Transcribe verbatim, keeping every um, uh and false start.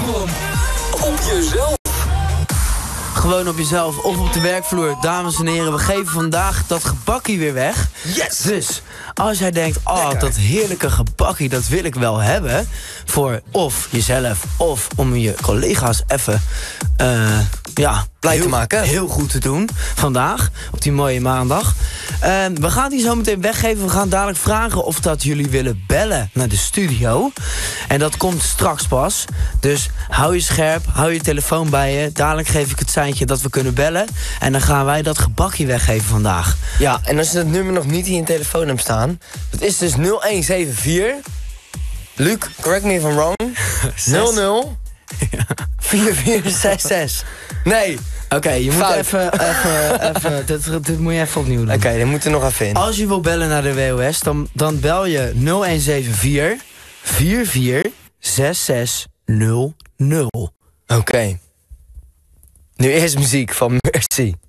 Gewoon op jezelf. Gewoon op jezelf of op de werkvloer. Dames en heren, we geven vandaag dat gebakkie weer weg. Yes! Dus als jij denkt, oh, dat heerlijke gebakkie, dat wil ik wel hebben. Voor of jezelf of om je collega's even uh, ja, blij heel, te maken. Heel goed te doen vandaag, op die mooie maandag. Uh, we gaan die zo meteen weggeven. We gaan dadelijk vragen of dat jullie willen bellen naar de studio. En dat komt straks pas. Dus hou je scherp, hou je telefoon bij je. Dadelijk geef ik het seintje dat we kunnen bellen. En dan gaan wij dat gebakje weggeven vandaag. Ja, en als je dat nummer nog niet in je telefoon hebt staan, dat is dus nul een zeven vier. Luc, correct me if I'm wrong. nul nul vier vier zes zes. Nee. Oké, okay, je moet even, even, even dit, dit moet je even opnieuw doen. Oké, okay, dan moet er nog even in. Als je wil bellen naar de W O S, dan, dan bel je nul een zeven vier vier vier zes zes nul nul. Oké. Okay. Nu eerst muziek van Mercy.